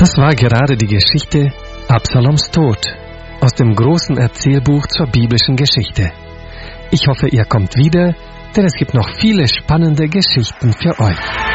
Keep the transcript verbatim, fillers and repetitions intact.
Das war gerade die Geschichte Absaloms Tod aus dem großen Erzählbuch zur biblischen Geschichte. Ich hoffe, ihr kommt wieder, denn es gibt noch viele spannende Geschichten für euch.